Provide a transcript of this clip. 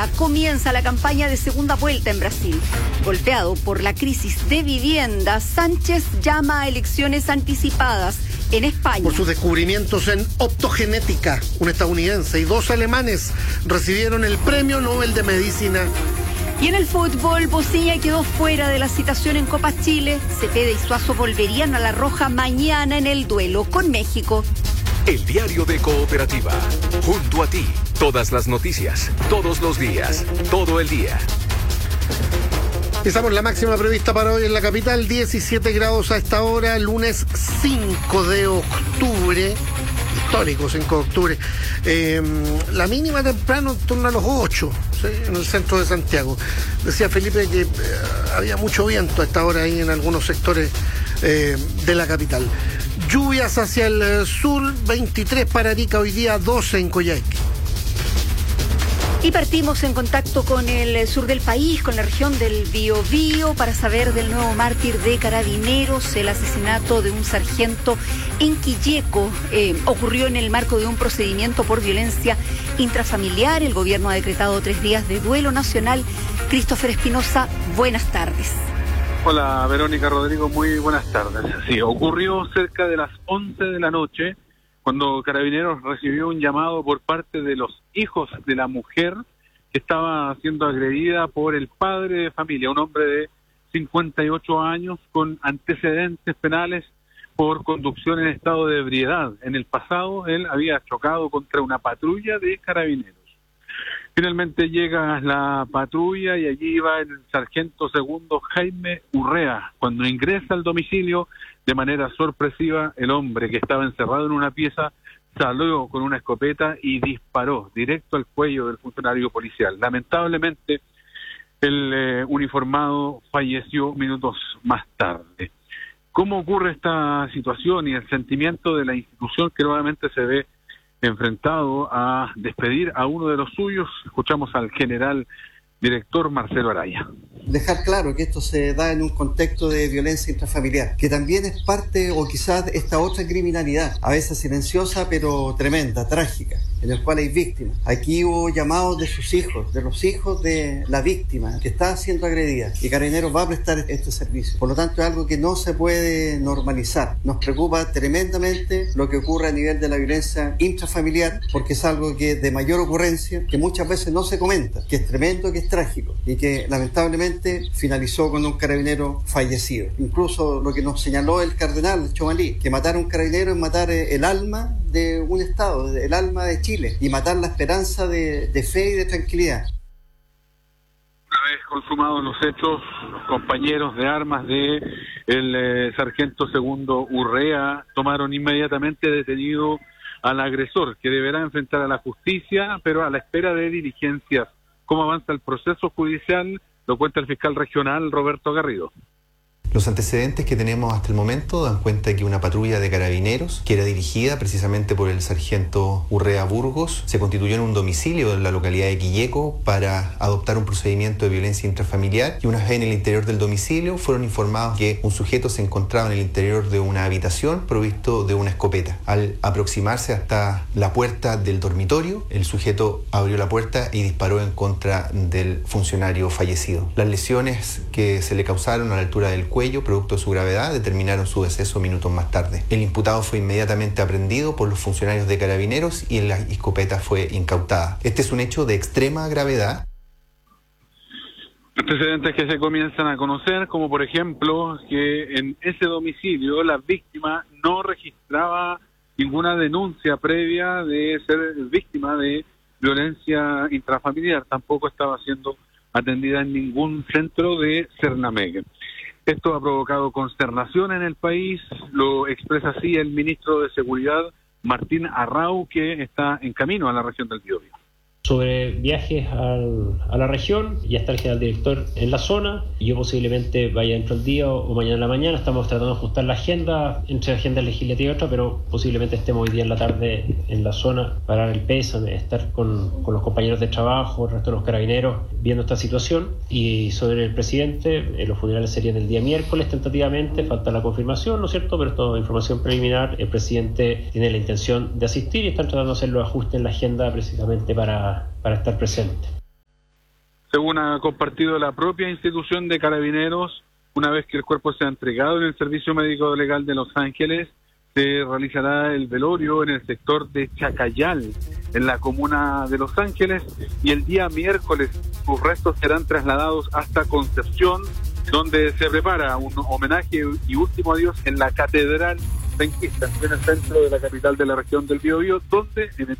Lula. Comienza la campaña de segunda vuelta en Brasil. Golpeado por la crisis de vivienda, Sánchez llama a elecciones anticipadas en España. Por sus descubrimientos en optogenética, un estadounidense y 2 alemanes recibieron el Premio Nobel de Medicina. Y en el fútbol, Bocilla quedó fuera de la citación en Copa Chile. Cepeda y Suazo volverían a la roja mañana en el duelo con México. El diario de Cooperativa. Junto a ti. Todas las noticias. Todos los días. Todo el día. Estamos la máxima prevista para hoy en la capital. 17 grados a esta hora. Lunes 5 de octubre. Histórico 5 de octubre. La mínima temprano en torno a los 8, ¿sí? En el centro de Santiago. Decía Felipe que había mucho viento a esta hora ahí en algunos sectores de la capital. Lluvias hacia el sur, 23 para Arica hoy día, 12 en Coyhaique. Y partimos en contacto con el sur del país, con la región del Biobío, para saber del nuevo mártir de Carabineros. El asesinato de un sargento en Quilleco ocurrió en el marco de un procedimiento por violencia intrafamiliar. El gobierno ha decretado 3 días de duelo nacional. Christopher Espinosa, buenas tardes. Hola, Verónica, Rodrigo, muy buenas tardes. Sí, ocurrió cerca de las 11 de la noche, cuando Carabineros recibió un llamado por parte de los hijos de la mujer que estaba siendo agredida por el padre de familia, un hombre de 58 años con antecedentes penales por conducción en estado de ebriedad. En el pasado él había chocado contra una patrulla de Carabineros. Finalmente llega la patrulla y allí va el sargento segundo Jaime Urrea. Cuando ingresa al domicilio, de manera sorpresiva, el hombre que estaba encerrado en una pieza salió con una escopeta y disparó directo al cuello del funcionario policial. Lamentablemente, el uniformado falleció minutos más tarde. ¿Cómo ocurre esta situación y el sentimiento de la institución que nuevamente se ve enfrentado a despedir a uno de los suyos? Escuchamos al general director Marcelo Araya. Dejar claro que esto se da en un contexto de violencia intrafamiliar, que también es parte o quizás esta otra criminalidad, a veces silenciosa pero tremenda, trágica, en el cual hay víctimas. Aquí hubo llamados de sus hijos, de los hijos de la víctima que está siendo agredida, y Carabineros va a prestar este servicio. Por lo tanto, es algo que no se puede normalizar. Nos preocupa tremendamente lo que ocurre a nivel de la violencia intrafamiliar, porque es algo que de mayor ocurrencia, que muchas veces no se comenta, que es tremendo, que es trágico, y que lamentablemente finalizó con un carabinero fallecido. Incluso lo que nos señaló el cardenal Chomalí, que matar a un carabinero es matar el alma de un Estado, el alma de Chile, y matar la esperanza de fe y de tranquilidad. Una vez consumados los hechos, los compañeros de armas de el sargento segundo Urrea tomaron inmediatamente detenido al agresor, que deberá enfrentar a la justicia, pero a la espera de diligencias. ¿Cómo avanza el proceso judicial? Lo cuenta el fiscal regional Roberto Garrido. Los antecedentes que tenemos hasta el momento dan cuenta de que una patrulla de Carabineros, que era dirigida precisamente por el sargento Urrea Burgos, se constituyó en un domicilio en la localidad de Quilleco para adoptar un procedimiento de violencia intrafamiliar, y una vez en el interior del domicilio fueron informados que un sujeto se encontraba en el interior de una habitación provisto de una escopeta. Al aproximarse hasta la puerta del dormitorio, el sujeto abrió la puerta y disparó en contra del funcionario fallecido. Las lesiones que se le causaron a la altura del cuello, producto de su gravedad, determinaron su deceso minutos más tarde. El imputado fue inmediatamente aprehendido por los funcionarios de Carabineros y la escopeta fue incautada. Este es un hecho de extrema gravedad. Antecedentes que se comienzan a conocer, como por ejemplo que en ese domicilio la víctima no registraba ninguna denuncia previa de ser víctima de violencia intrafamiliar, tampoco estaba siendo atendida en ningún centro de Cernameg. Esto ha provocado consternación en el país, lo expresa así el ministro de Seguridad, Martín Arrau, que está en camino a la región del Biobío. Sobre viajes a la región, ya está el general director en la zona, yo posiblemente vaya dentro del día o mañana en la mañana. Estamos tratando de ajustar la agenda entre agenda legislativa y otra, pero posiblemente estemos hoy día en la tarde en la zona para el pésame, estar con los compañeros de trabajo, el resto de los carabineros, viendo esta situación. Y sobre el presidente, los funerales serían el día miércoles tentativamente, falta la confirmación, ¿no es cierto? Pero toda información preliminar, el presidente tiene la intención de asistir y están tratando de hacer los ajustes en la agenda precisamente para estar presente. Según ha compartido la propia institución de Carabineros, una vez que el cuerpo sea entregado en el Servicio Médico Legal de Los Ángeles, se realizará el velorio en el sector de Chacayal, en la comuna de Los Ángeles, y el día miércoles sus restos serán trasladados hasta Concepción, donde se prepara un homenaje y último adiós en la Catedral Penquista, en el centro de la capital de la región del Biobío, donde en el